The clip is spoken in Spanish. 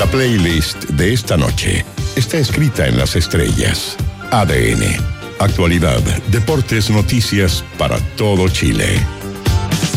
La playlist de esta noche está escrita en las estrellas. ADN. Actualidad, deportes, noticias para todo Chile.